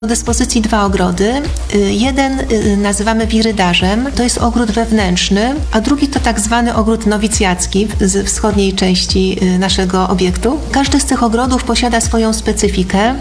Do dyspozycji dwa ogrody. Jeden nazywamy wirydarzem, to jest ogród wewnętrzny, a drugi to tak zwany ogród nowicjacki z wschodniej części naszego obiektu. Każdy z tych ogrodów posiada swoją specyfikę.